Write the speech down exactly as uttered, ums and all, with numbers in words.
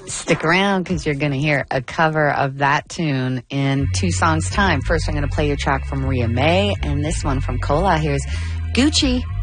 Stick around because you're going to hear a cover of that tune in two songs' time. First, I'm going to play your track from Ria May, and this one from Cola. Here's Gucci.